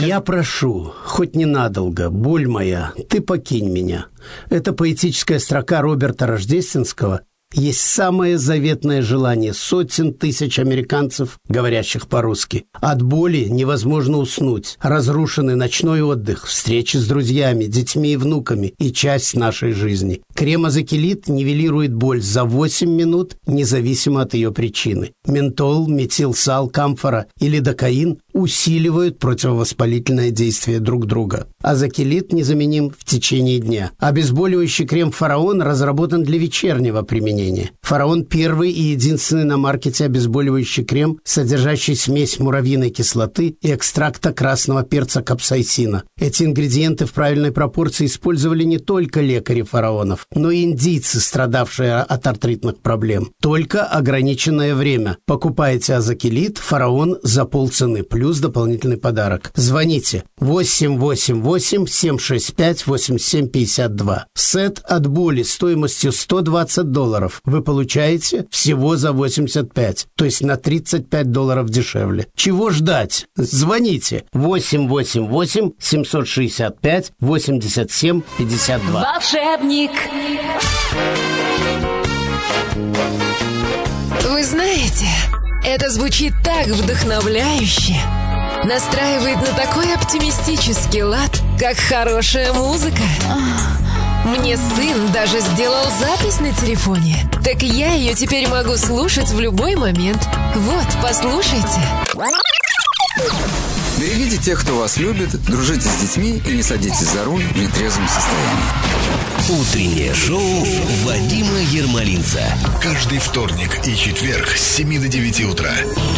Я прошу, хоть ненадолго, боль моя, ты покинь меня. Это поэтическая строка Роберта Рождественского есть самое заветное желание сотен тысяч американцев, говорящих по-русски. От боли невозможно уснуть. Разрушенный ночной отдых, встречи с друзьями, детьми и внуками и часть нашей жизни. Крем Азакелит нивелирует боль за 8 минут, независимо от ее причины. Ментол, метилсал, камфора и лидокаин усиливают противовоспалительное действие друг друга. Азакелит незаменим в течение дня. Обезболивающий крем «Фараон» разработан для вечернего применения. «Фараон» – первый и единственный на маркете обезболивающий крем, содержащий смесь муравьиной кислоты и экстракта красного перца капсаицина. Эти ингредиенты в правильной пропорции использовали не только лекари фараонов, но и индийцы, страдавшие от артритных проблем. Только ограниченное время. Покупайте Азакелит «Фараон» за полцены, плюс дополнительный подарок. Звоните 888-765-8752. Сет от боли стоимостью $120 вы получаете всего за 85, то есть на $35 дешевле. Чего ждать? Звоните 888-765-8752. Волшебник! Вы знаете, это звучит так вдохновляюще, настраивает на такой оптимистический лад, как хорошая музыка. Мне сын даже сделал запись на телефоне. Так я ее теперь могу слушать в любой момент. Вот, послушайте. Берегите тех, кто вас любит, дружите с детьми и не садитесь за руль в нетрезвом состоянии. Утреннее шоу Вадима Ермолинца. Каждый вторник и четверг с 7 до 9 утра.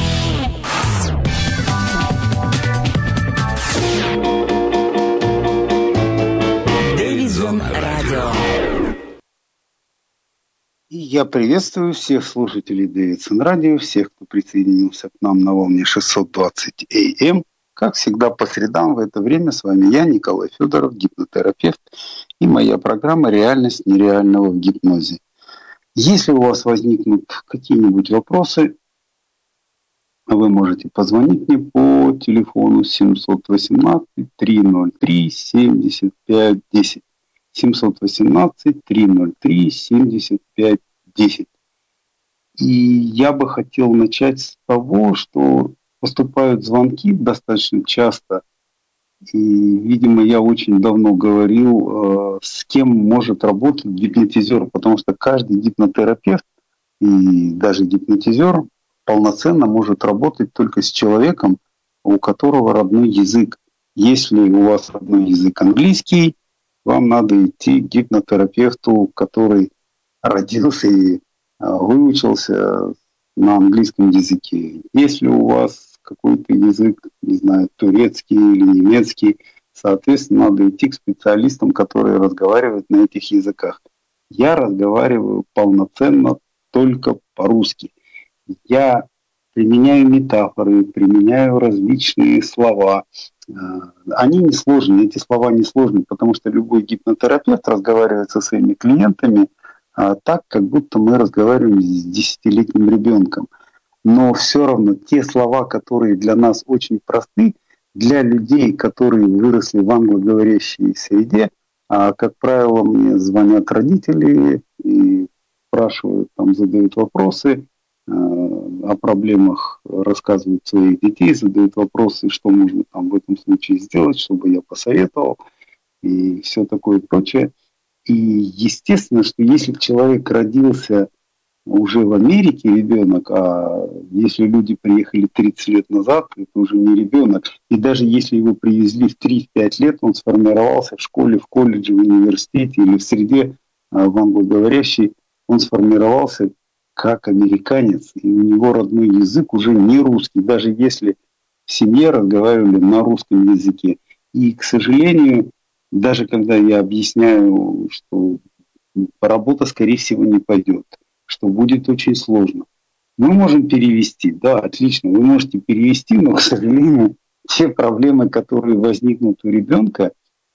И я приветствую всех слушателей Дэвидсон Радио, всех, кто присоединился к нам на волне 620 АМ. Как всегда, по средам в это время с вами я, Николай Федоров, гипнотерапевт, и моя программа «Реальность нереального в гипнозе». Если у вас возникнут какие-нибудь вопросы, вы можете позвонить мне по телефону 718-303-7510. 718-303-7510. И я бы хотел начать с того, что поступают звонки достаточно часто. И, видимо, я очень давно говорил, с кем может работать гипнотизер, потому что каждый гипнотерапевт и даже гипнотизер полноценно может работать только с человеком, у которого родной язык. Если у вас родной язык английский, вам надо идти к гипнотерапевту, который родился и выучился на английском языке. Если у вас какой-то язык, не знаю, турецкий или немецкий, соответственно, надо идти к специалистам, которые разговаривают на этих языках. Я разговариваю полноценно только по-русски. Я применяю метафоры, применяю различные слова. Они несложные, эти слова несложные, потому что любой гипнотерапевт разговаривает со своими клиентами так, как будто мы разговариваем с 10-летним ребенком. Но все равно те слова, которые для нас очень просты, для людей, которые выросли в англоговорящей среде, как правило, мне звонят родители и спрашивают, там, задают вопросы, о проблемах рассказывают своих детей, задают вопросы, что можно там в этом случае сделать, чтобы я посоветовал и все такое прочее. И естественно, что если человек родился уже в Америке, ребенок, а если люди приехали 30 лет назад, это уже не ребенок. И даже если его привезли в 3-5 лет, он сформировался в школе, в колледже, в университете или в среде в англоговорящей, он сформировался как американец, и у него родной язык уже не русский, даже если в семье разговаривали на русском языке. И, к сожалению, даже когда я объясняю, что работа, скорее всего, не пойдет, что будет очень сложно, мы можем перевести, да, отлично, вы можете перевести, но, к сожалению, те проблемы, которые возникнут у ребенка,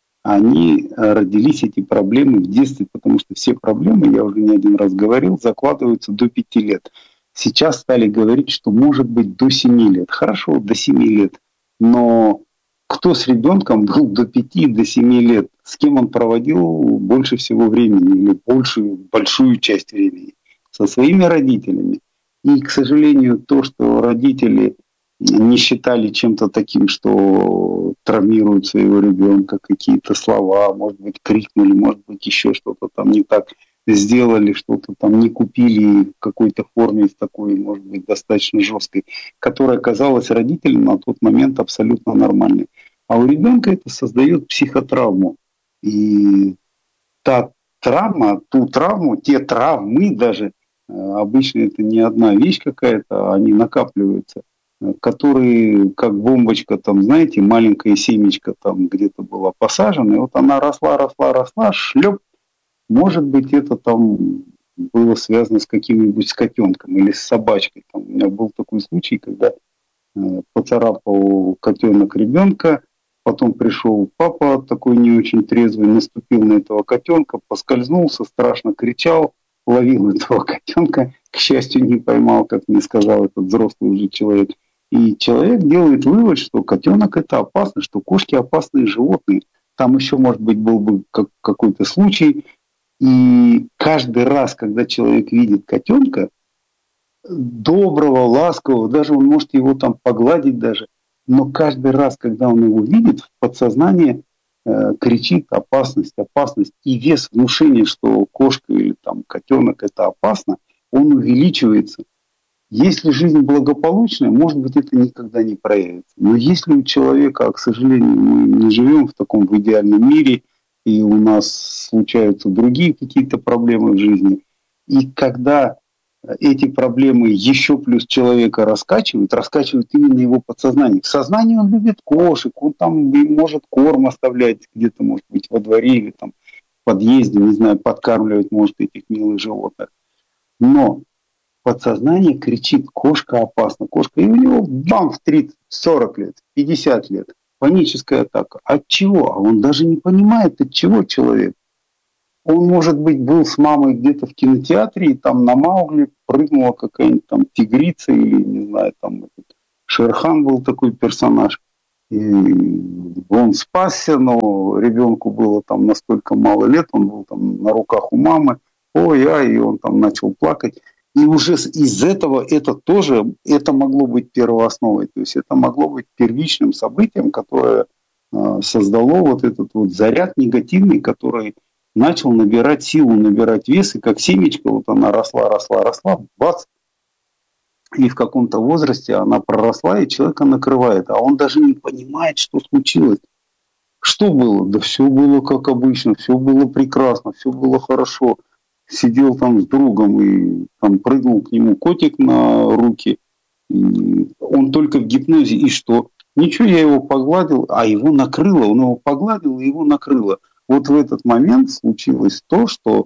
они родились, эти проблемы, в детстве, потому что все проблемы, я уже не один раз говорил, закладываются до 5 лет. Сейчас стали говорить, что может быть до 7 лет. Хорошо, до 7 лет. Но кто с ребенком был до 5-7 лет, с кем он проводил больше всего времени или большую часть времени? Со своими родителями. И, к сожалению, то, что родители не считали чем-то таким, что травмируют своего ребенка, какие-то слова, может быть, крикнули, может быть, еще что-то там не так сделали, что-то там не купили в какой-то форме, в такой, может быть, достаточно жесткой, которая казалась родителям на тот момент абсолютно нормальной. А у ребенка это создает психотравму. И та травма, ту травму, те травмы даже, обычно это не одна вещь какая-то, они накапливаются, которые, как бомбочка, там, знаете, маленькая семечко там где-то была посажена, и вот она росла, шлеп. Может быть, это там было связано с каким-нибудь с котенком или с собачкой. Там, у меня был такой случай, когда поцарапал котенок ребенка, потом пришел папа, такой не очень трезвый, наступил на этого котенка, поскользнулся, страшно кричал, ловил этого котенка, к счастью, не поймал, как мне сказал этот взрослый уже человек. И человек делает вывод, что котенок это опасно, что кошки опасные животные. Там еще, может быть, был бы какой-то случай. И каждый раз, когда человек видит котенка, доброго, ласкового, даже он может его там погладить даже, но каждый раз, когда он его видит, в подсознании кричит опасность, опасность. И вес внушения, что кошка или там котенок это опасно, он увеличивается. Если жизнь благополучная, может быть, это никогда не проявится. Но если у человека, а, к сожалению, мы не живем в таком в идеальном мире, и у нас случаются другие какие-то проблемы в жизни, и когда эти проблемы еще плюс человека раскачивают именно его подсознание. В сознании он любит кошек, он там может корм оставлять где-то, может быть, во дворе или там в подъезде, не знаю, подкармливать может этих милых животных. Но подсознание кричит: кошка опасна, кошка. И у него бам, в 30, 40 лет, 50 лет. Паническая атака. От чего? А он даже не понимает, от чего человек. Он, может быть, был с мамой где-то в кинотеатре, и там на Маугли прыгнула какая-нибудь там тигрица, или, не знаю, там Шерхан был такой персонаж. И он спасся, но ребенку было там настолько мало лет, он был там на руках у мамы, и он там начал плакать. И уже из этого это могло быть первоосновой, то есть это могло быть первичным событием, которое создало вот этот вот заряд негативный, который начал набирать силу, набирать вес, и как семечко, вот она росла, бац, и в каком-то возрасте она проросла, и человека накрывает, а он даже не понимает, что случилось. Что было? Да все было как обычно, все было прекрасно, все было хорошо. Сидел там с другом, и там прыгнул к нему котик на руки, и он только в гипнозе, и что? Ничего, я его погладил, а его накрыло, он его погладил, и его накрыло. Вот в этот момент случилось то, что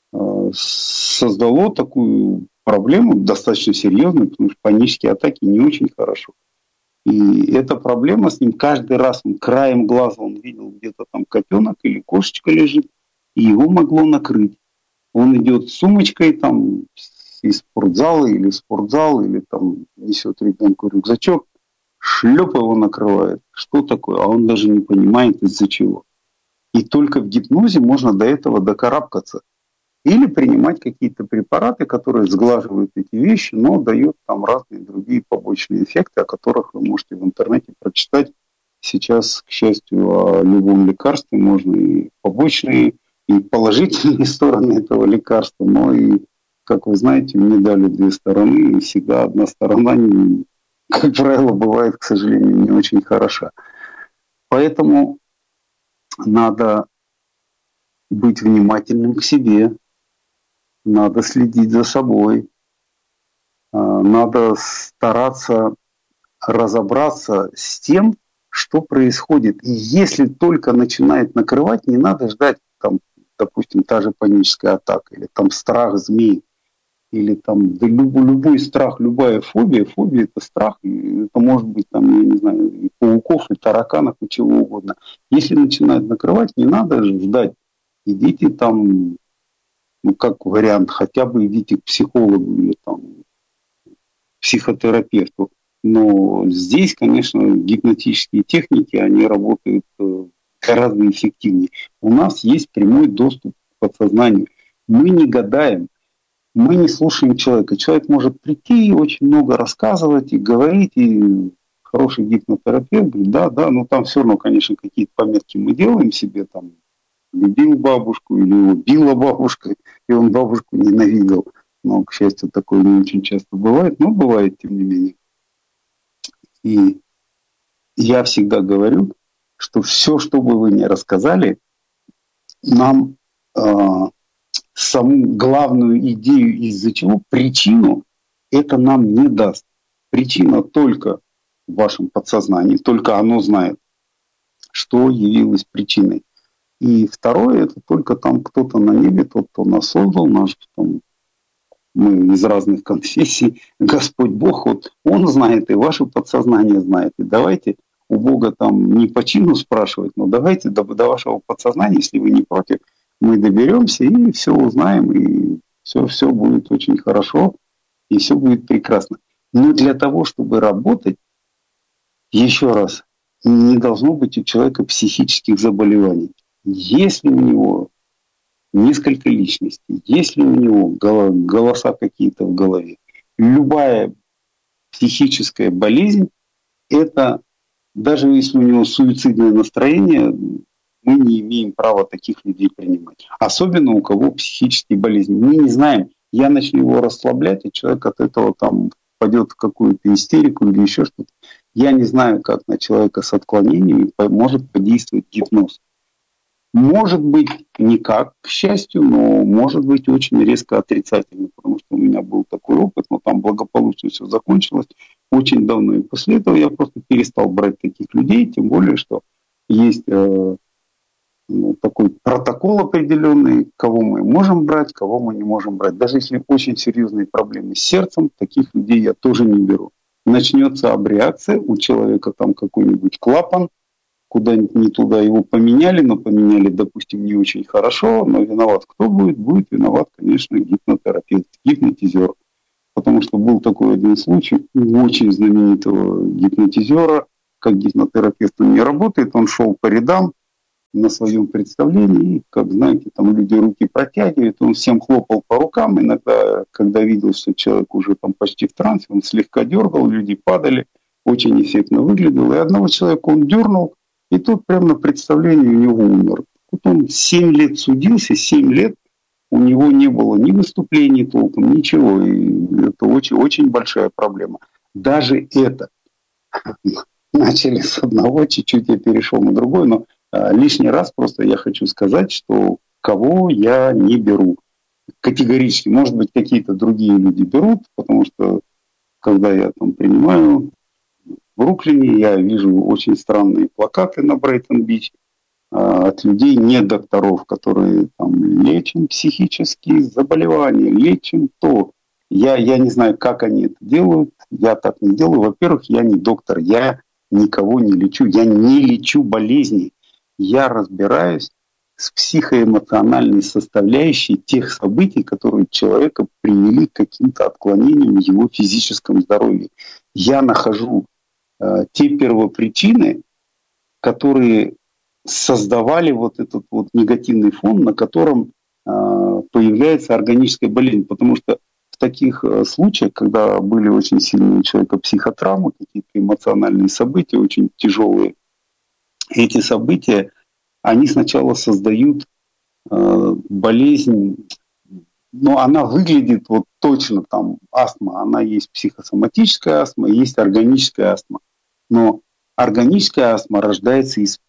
создало такую проблему достаточно серьезную, потому что панические атаки не очень хорошо. И эта проблема с ним каждый раз, он краем глаза он видел где-то там котенок или кошечка лежит, и его могло накрыть. Он идет с сумочкой там из спортзала или в спортзал, или там несет ребенку рюкзачок, шлеп его накрывает. Что такое? А он даже не понимает, из-за чего. И только в гипнозе можно до этого докарабкаться. Или принимать какие-то препараты, которые сглаживают эти вещи, но дают там разные другие побочные эффекты, о которых вы можете в интернете прочитать. Сейчас, к счастью, о любом лекарстве можно и побочные, и положительные стороны этого лекарства, но и, как вы знаете, медали две стороны, и всегда одна сторона, как правило, бывает, к сожалению, не очень хороша. Поэтому надо быть внимательным к себе, надо следить за собой, надо стараться разобраться с тем, что происходит. И если только начинает накрывать, не надо ждать, там, допустим, та же паническая атака, или там страх змей, или там да любой страх, любая фобия. Фобия – это страх, и это может быть там, я не знаю, и пауков, и тараканов, и чего угодно. Если начинает накрывать, не надо ждать. Идите там, как вариант, хотя бы идите к психологу или там психотерапевту. Но здесь, конечно, гипнотические техники, они работают гораздо эффективнее. У нас есть прямой доступ к подсознанию. Мы не гадаем, мы не слушаем человека. Человек может прийти и очень много рассказывать и говорить, и хороший гипнотерапевт говорит, да, но там все равно, конечно, какие-то пометки мы делаем себе, там, любил бабушку или убила бабушка, и он бабушку ненавидел. Но, к счастью, такое не очень часто бывает, но бывает, тем не менее. И я всегда говорю, что все, что бы вы ни рассказали, нам саму главную идею, из-за чего, причину, это нам не даст. Причина только в вашем подсознании, только оно знает, что явилось причиной. И второе, это только там кто-то на небе, тот, кто нас создал, наш, там, мы из разных конфессий, Господь Бог, вот Он знает, и ваше подсознание знает. И давайте у Бога там не по чину спрашивать, но давайте до вашего подсознания, если вы не против, мы доберемся и все узнаем, и все будет очень хорошо, и все будет прекрасно. Но для того, чтобы работать, еще раз, не должно быть у человека психических заболеваний. Если у него несколько личностей, если у него голоса какие-то в голове, любая психическая болезнь, это, даже если у него суицидное настроение, мы не имеем права таких людей принимать. Особенно у кого психические болезни. Мы не знаем, я начну его расслаблять, и человек от этого там впадет в какую-то истерику или еще что-то. Я не знаю, как на человека с отклонениями может подействовать гипноз. Может быть, никак, к счастью, но может быть очень резко отрицательно, потому что у меня был такой опыт, но там благополучно все закончилось очень давно. И после этого я просто перестал брать таких людей, тем более, что есть такой протокол определенный, кого мы можем брать, кого мы не можем брать. Даже если очень серьезные проблемы с сердцем, таких людей я тоже не беру. Начнется абреакция, у человека там какой-нибудь клапан, куда-нибудь не туда его поменяли, но поменяли, допустим, не очень хорошо, но виноват кто будет? Будет виноват, конечно, гипнотерапевт, гипнотизер. Потому что был такой один случай у очень знаменитого гипнотизера, как гипнотерапевт он не работает, он шел по рядам на своем представлении, и, как знаете, там люди руки протягивают, он всем хлопал по рукам, иногда, когда видел, что человек уже там почти в трансе, он слегка дергал, люди падали, очень эффектно выглядело, и одного человека он дернул, и тот прямо на представлении у него умер. Вот он 7 лет судился, 7 лет у него не было ни выступлений толком, ничего. И это очень большая проблема. Даже это начали с одного, чуть-чуть я перешел на другой, но лишний раз просто я хочу сказать, что кого я не беру. Категорически. Может быть, какие-то другие люди берут, потому что когда я там принимаю в Бруклине, я вижу очень странные плакаты на Брейтон-Бич от людей, не докторов, которые там лечим психические заболевания, лечим то. Я не знаю, как они это делают, я так не делаю. Во-первых, я не доктор, я никого не лечу, я не лечу болезни. Я разбираюсь с психоэмоциональной составляющей тех событий, которые человека привели к каким-то отклонениям в его физическом здоровье. Я нахожу те первопричины, которые создавали вот этот вот негативный фон, на котором появляется органическая болезнь. Потому что в таких случаях, когда были очень сильные у человека психотравмы, какие-то эмоциональные события, очень тяжелые, эти события, они сначала создают болезнь, но она выглядит вот точно, там астма, она есть психосоматическая астма, есть органическая астма. Но органическая астма рождается из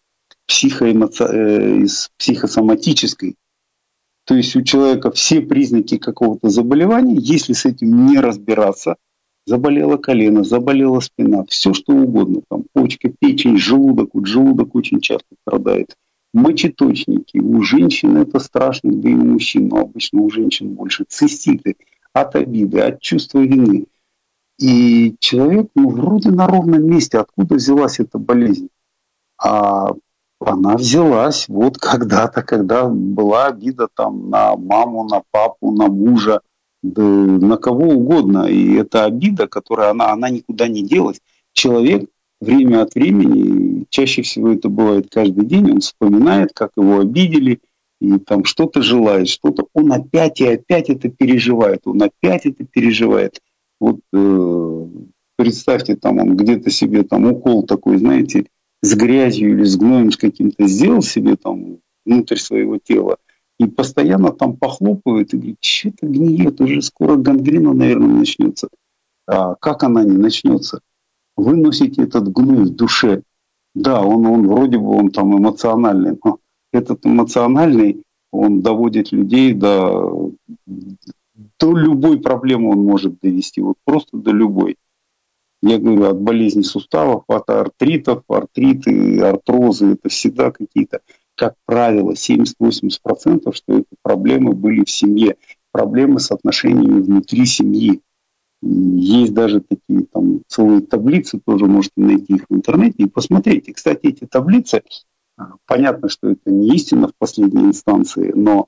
психосоматической. То есть у человека все признаки какого-то заболевания, если с этим не разбираться, заболело колено, заболела спина, все что угодно, там почка, печень, желудок, вот желудок очень часто страдает, мочеточники, у женщин это страшно, да и у мужчин, но обычно у женщин больше циститы, от обиды, от чувства вины. И человек, вроде на ровном месте, откуда взялась эта болезнь? А она взялась вот когда-то, когда была обида там на маму, на папу, на мужа, да на кого угодно. И эта обида, которая она никуда не делась. Человек время от времени, чаще всего это бывает каждый день, он вспоминает, как его обидели, и там что-то желает, что-то. Он опять и опять это переживает. Он опять это переживает. Вот представьте, там он где-то себе там укол такой, знаете, с грязью или с гноем с каким-то сделал себе там внутрь своего тела. И постоянно там похлопывает и говорит, что-то гниет, уже скоро гангрена, наверное, начнется. А как она не начнется? Вы носите этот гной в душе. Да, он вроде бы он там эмоциональный, но этот эмоциональный, он доводит людей до любой проблемы он может довести. Вот просто до любой. Я говорю, от болезней суставов, от артритов, артриты, артрозы, это всегда какие-то, как правило, 70-80%, что эти проблемы были в семье. Проблемы с отношениями внутри семьи. Есть даже такие там целые таблицы, тоже можете найти их в интернете и посмотрите. Кстати, эти таблицы, понятно, что это не истина в последней инстанции, но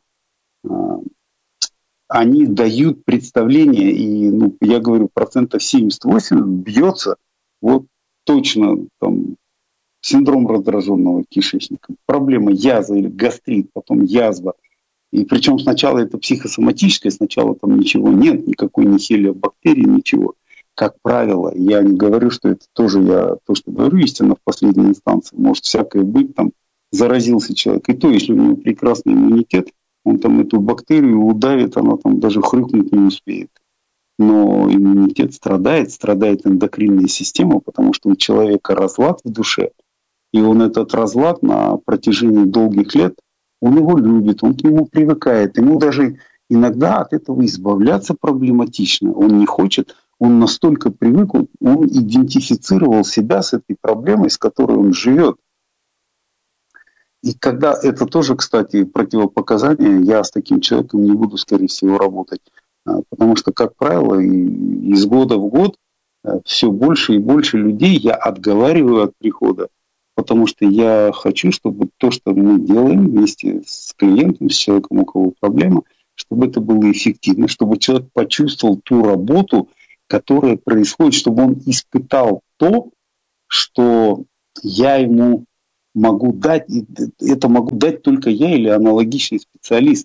они дают представление, и, я говорю, 78% бьется вот точно там синдром раздраженного кишечника, проблема язва или гастрит, потом язва. И причем сначала это психосоматическое, сначала там ничего нет, никакой ни хелиобактерии, ничего. Как правило, я не говорю, что это тоже я, то, что говорю, истина в последней инстанции. Может всякое быть, там заразился человек. И то, если у него прекрасный иммунитет, он там эту бактерию удавит, она там даже хрюкнуть не успеет. Но иммунитет страдает эндокринная система, потому что у человека разлад в душе, и он этот разлад на протяжении долгих лет, он его любит, он к нему привыкает. Ему даже иногда от этого избавляться проблематично. Он не хочет, он настолько привык, он идентифицировал себя с этой проблемой, с которой он живет. И когда это тоже, кстати, противопоказание, я с таким человеком не буду, скорее всего, работать. Потому что, как правило, из года в год все больше и больше людей я отговариваю от прихода. Потому что я хочу, чтобы то, что мы делаем вместе с клиентом, с человеком, у кого проблема, чтобы это было эффективно, чтобы человек почувствовал ту работу, которая происходит, чтобы он испытал то, что я ему могу дать, и это могу дать только я или аналогичный специалист.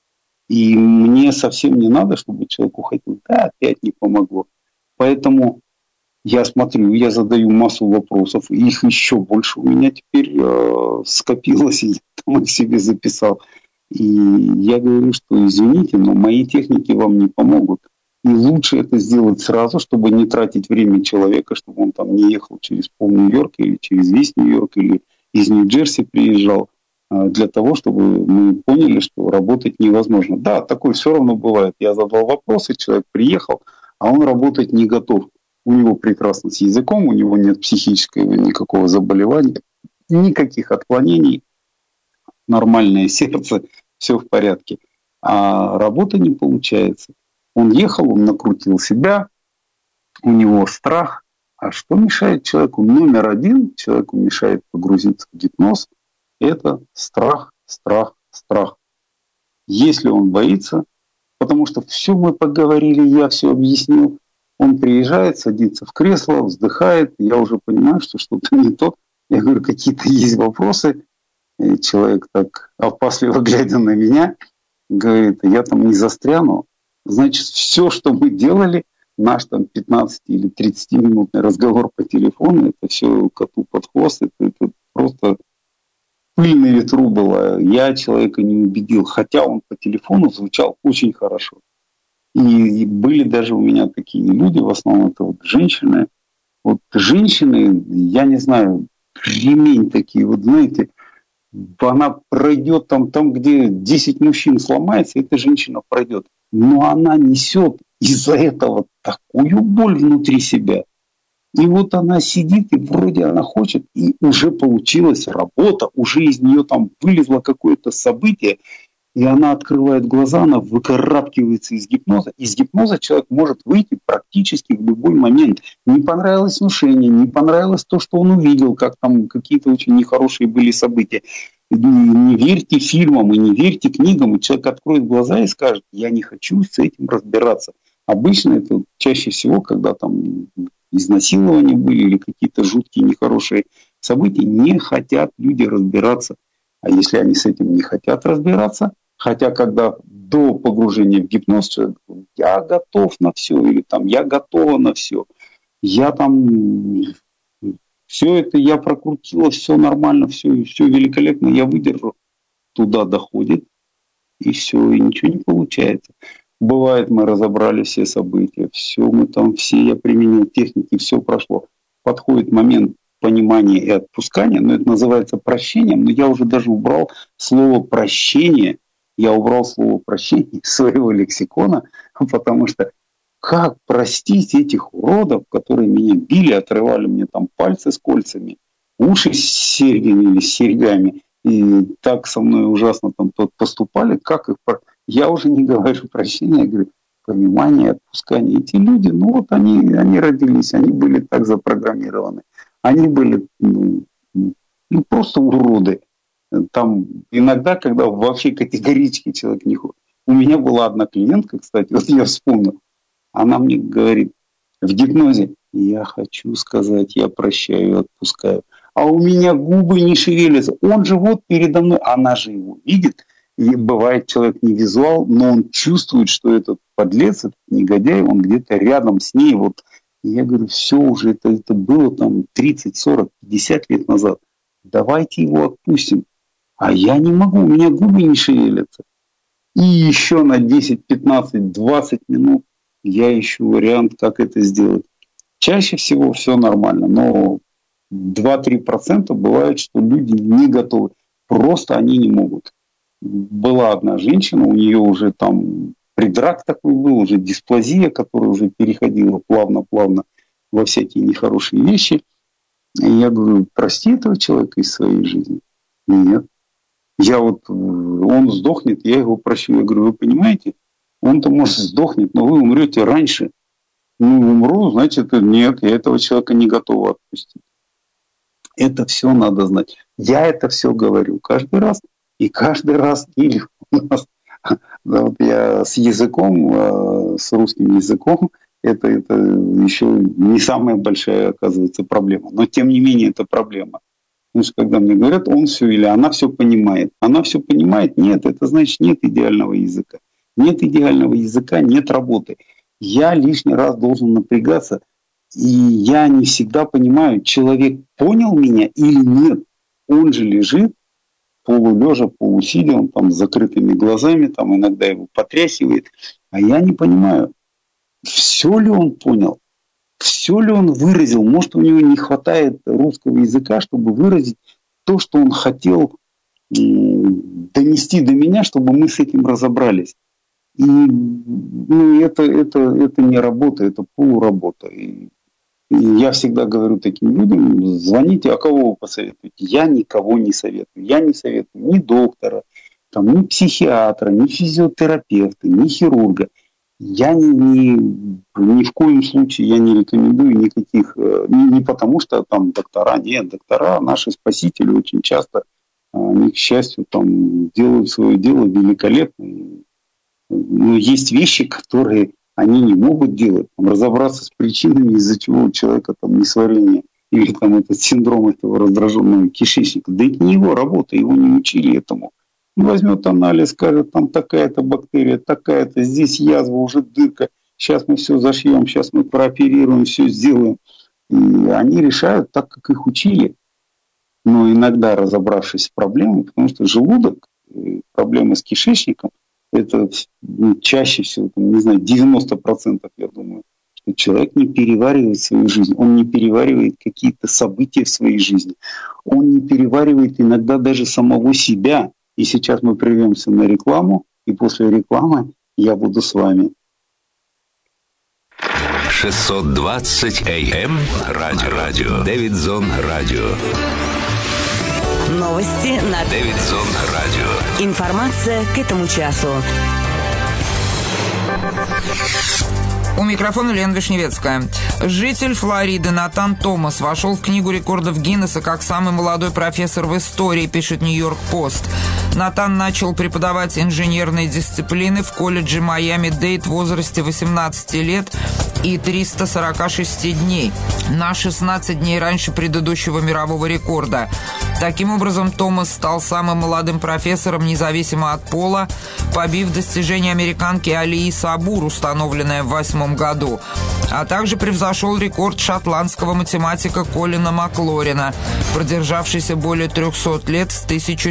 И мне совсем не надо, чтобы человек уходил, да, опять не помогло. Поэтому я смотрю, я задаю массу вопросов, их еще больше у меня теперь скопилось, и я там их себе записал. И я говорю, что извините, но мои техники вам не помогут. И лучше это сделать сразу, чтобы не тратить время человека, чтобы он там не ехал через пол Нью-Йорка или через весь Нью-Йорк, или из Нью-Джерси приезжал, для того, чтобы мы поняли, что работать невозможно. Да, такое все равно бывает. Я задал вопросы, человек приехал, а он работать не готов. У него прекрасно с языком, у него нет психического никакого заболевания, никаких отклонений, нормальное сердце, все в порядке. А работа не получается. Он ехал, он накрутил себя, у него страх. А что мешает человеку? Номер один человеку мешает погрузиться в гипноз. Это страх, страх, страх. Если он боится, потому что все мы поговорили, я все объяснил, он приезжает, садится в кресло, вздыхает, я уже понимаю, что что-то не то. Я говорю, какие-то есть вопросы. И человек так опасливо глядя на меня, говорит, я там не застряну. Значит, все, что мы делали, наш там 15 или 30-минутный разговор по телефону, это все коту под хвост, это просто пыль на ветру была. Я человека не убедил, хотя он по телефону звучал очень хорошо. И были даже у меня такие люди, в основном это вот женщины. Вот женщины, я не знаю, ремень такие, вот знаете, она пройдет там, где 10 мужчин сломается, эта женщина пройдет. Но она несет из-за этого такую боль внутри себя. И вот она сидит, и вроде она хочет, и уже получилась работа, уже из нее там вылезло какое-то событие, и она открывает глаза, она выкарабкивается из гипноза. Из гипноза человек может выйти практически в любой момент. Не понравилось внушение, не понравилось то, что он увидел, как там какие-то очень нехорошие были события. Не верьте фильмам и не верьте книгам. И человек откроет глаза и скажет: я не хочу с этим разбираться. Обычно это чаще всего, когда там изнасилования были или какие-то жуткие, нехорошие события, не хотят люди разбираться. А если они с этим не хотят разбираться, хотя когда до погружения в гипноз человек говорит: я готов на все, или там я готова на все, я там все это я прокрутила, все нормально, все великолепно, я выдержу. Туда доходит, и все, и ничего не получается. Бывает, мы разобрали все события, все мы там, все я применил техники, все прошло. Подходит момент понимания и отпускания, но это называется прощением, но я уже даже убрал слово прощение, я убрал слово прощение из своего лексикона, потому что как простить этих уродов, которые меня били, отрывали мне там пальцы с кольцами, уши с серьгами или с серьгами, и так со мной ужасно там поступали, как их... Я уже не говорю прощения, я говорю понимание, отпускание. Эти люди, ну вот они родились, они были так запрограммированы, они были просто уроды. Там иногда, когда вообще категорически человек не ходит. У меня была одна клиентка, кстати, вот я вспомнил, она мне говорит в гипнозе: я хочу сказать, я прощаю, отпускаю. А у меня губы не шевелятся. Он же вот передо мной, она же его видит. И бывает, человек не визуал, но он чувствует, что этот подлец, этот негодяй, он где-то рядом с ней. Вот. И я говорю: все уже, это было там 30, 40, 50 лет назад. Давайте его отпустим. А я не могу, у меня губы не шевелятся. И еще на 10, 15, 20 минут я ищу вариант, как это сделать. Чаще всего все нормально, но 2-3% бывает, что люди не готовы. Просто они не могут. Была одна женщина, у нее уже там предрак такой был, уже дисплазия, которая уже переходила плавно-плавно во всякие нехорошие вещи. И я говорю: прости этого человека из своей жизни. Нет. Он сдохнет, я его прощу. Я говорю: вы понимаете, он-то может сдохнет, но вы умрете раньше. Умру, значит, нет, я этого человека не готова отпустить. Это все надо знать. Я это все говорю каждый раз. И каждый раз или у нас, вот я с языком, с русским языком, это еще не самая большая, оказывается, проблема. Но тем не менее это проблема. Потому что когда мне говорят, он все или она все понимает. Она все понимает, нет, это значит нет идеального языка. Нет идеального языка, нет работы. Я лишний раз должен напрягаться. И я не всегда понимаю, человек понял меня или нет. Он же лежит полулежа, полусидя, он там с закрытыми глазами, там иногда его потряхивает. А я не понимаю, все ли он понял, все ли он выразил. Может, у него не хватает русского языка, чтобы выразить то, что он хотел донести до меня, чтобы мы с этим разобрались. И это не работа, это полуработа. И я всегда говорю таким людям: звоните, а кого вы посоветуете? Я никого не советую. Я не советую ни доктора, ни психиатра, ни физиотерапевта, ни хирурга. Я ни в коем случае я не рекомендую никаких, не потому что там доктора, нет, доктора наши спасители очень часто, они, к счастью, там делают свое дело великолепно. Но есть вещи, которые они не могут делать, разобраться с причинами, из-за чего у человека там несварение или там этот синдром этого раздраженного кишечника. Да это не его работа, его не учили этому. Он возьмет анализ, скажет, там такая-то бактерия, такая-то, здесь язва, уже дырка, сейчас мы все зашьем, сейчас мы прооперируем, все сделаем. И они решают так, как их учили. Но иногда, разобравшись с проблемой, потому что желудок, проблемы с кишечником, это чаще всего, не знаю, 90%, я думаю, что человек не переваривает свою жизнь, он не переваривает какие-то события в своей жизни, он не переваривает иногда даже самого себя. И сейчас мы прервемся на рекламу, и после рекламы я буду с вами. 620 АМ радио. Дэвидсон радио. Новости на Дэвидсон радио. Информация к этому часу. У микрофона Лена Вишневецкая. Житель Флориды Натан Томас вошел в Книгу рекордов Гиннесса как самый молодой профессор в истории, пишет Нью-Йорк Пост. Натан начал преподавать инженерные дисциплины в колледже Майами-Дейд в возрасте 18 лет и 346 дней, на 16 дней раньше предыдущего мирового рекорда. Таким образом, Томас стал самым молодым профессором, независимо от пола, побив достижение американки Алии Сабур, установленное в 2008 году, а также превзошел рекорд шотландского математика Колина Маклорина, продержавшийся более 300 лет с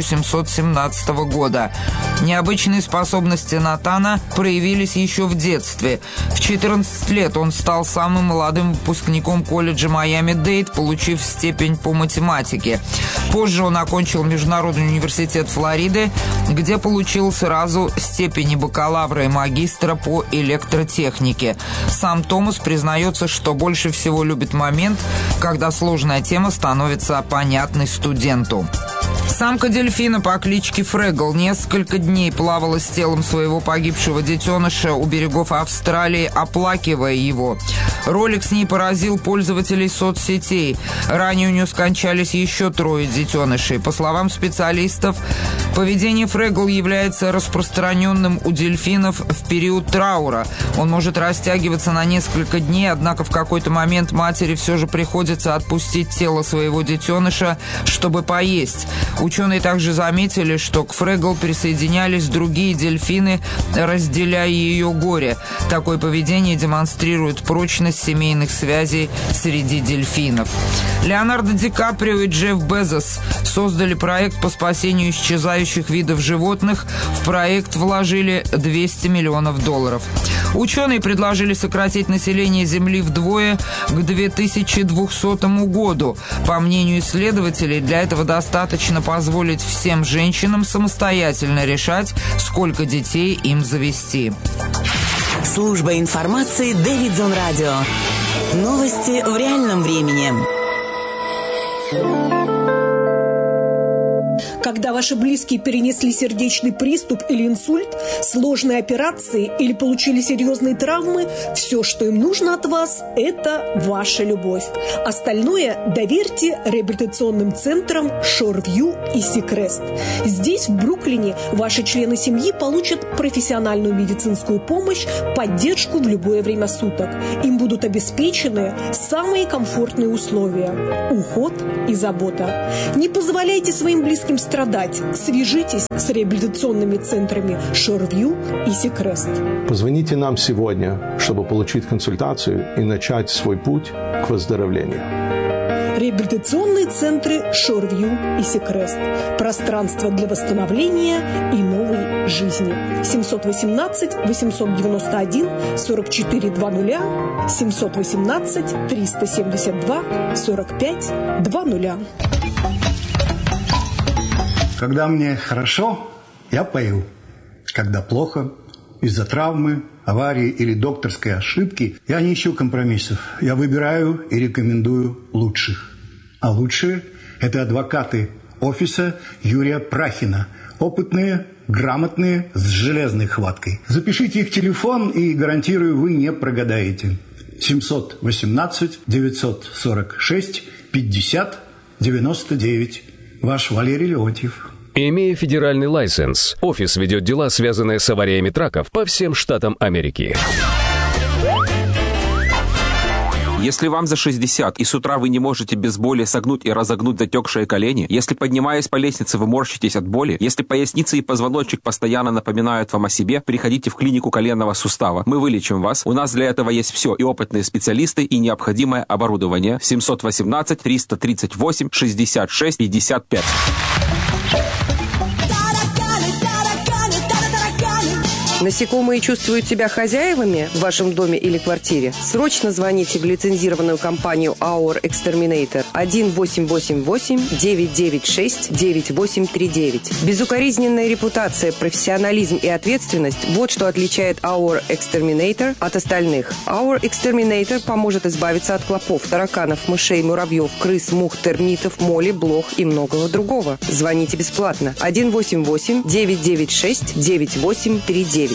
1717 года. Необычные способности Натана проявились еще в детстве. В 14 лет он стал самым молодым выпускником колледжа Майами-Дейд, получив степень по математике. Позже он окончил Международный университет Флориды, где получил сразу степени бакалавра и магистра по электротехнике. Сам Томас признается, что больше всего любит момент, когда сложная тема становится понятной студенту. Самка дельфина по кличке Фрегл несколько дней плавала с телом своего погибшего детеныша у берегов Австралии, оплакивая его. Ролик с ней поразил пользователей соцсетей. Ранее у нее скончались еще 3 детенышей. По словам специалистов, поведение Фрегл является распространенным у дельфинов в период траура. Он может растягиваться на несколько дней, однако в какой-то момент матери все же приходится отпустить тело своего детеныша, чтобы поесть. Ученые также заметили, что к Фрегл присоединялись другие дельфины, разделяя ее горе. Такое поведение демонстрирует прочность семейных связей среди дельфинов. Леонардо Ди Каприо и Джефф Безос создали проект по спасению исчезающих видов животных. В проект вложили $200 миллионов. Ученые предложили сократить население Земли вдвое к 2200 году. По мнению исследователей, для этого достаточно позволить всем женщинам самостоятельно решать, сколько детей им завести. Служба информации Дэвидсон Радио. Новости в реальном времени. Когда ваши близкие перенесли сердечный приступ или инсульт, сложные операции или получили серьезные травмы, все, что им нужно от вас, это ваша любовь. Остальное доверьте реабилитационным центрам Шорвью и Сикрест. Здесь, в Бруклине, ваши члены семьи получат профессиональную медицинскую помощь, поддержку в любое время суток. Им будут обеспечены самые комфортные условия, уход и забота. Не позволяйте своим близким страдать. Свяжитесь с реабилитационными центрами Шорвью и Сикрест. Позвоните нам сегодня, чтобы получить консультацию и начать свой путь к выздоровлению. Реабилитационные центры Шорвью и Сикрест. Пространство для восстановления и новой жизни. 718-891-4420, 718-372-4520. Когда мне хорошо, я пою. Когда плохо, из-за травмы, аварии или докторской ошибки, я не ищу компромиссов. Я выбираю и рекомендую лучших. А лучшие – это адвокаты офиса Юрия Прахина. Опытные, грамотные, с железной хваткой. Запишите их телефон, и, гарантирую, вы не прогадаете. 718-946-50-99. Ваш Валерий Леонтьев. Имея федеральный лайсенс, офис ведет дела, связанные с авариями траков по всем штатам Америки. Если вам за 60 и с утра вы не можете без боли согнуть и разогнуть затекшие колени, если, поднимаясь по лестнице, вы морщитесь от боли, если поясница и позвоночник постоянно напоминают вам о себе, приходите в клинику коленного сустава. Мы вылечим вас. У нас для этого есть все: и опытные специалисты, и необходимое оборудование. 718-338-66-55. Насекомые чувствуют себя хозяевами в вашем доме или квартире? Срочно звоните в лицензированную компанию Our Exterminator 1-888-996-9839. Безукоризненная репутация, профессионализм и ответственность – вот что отличает Our Exterminator от остальных. Our Exterminator поможет избавиться от клопов, тараканов, мышей, муравьев, крыс, мух, термитов, моли, блох и многого другого. Звоните бесплатно 1-888-996-9839.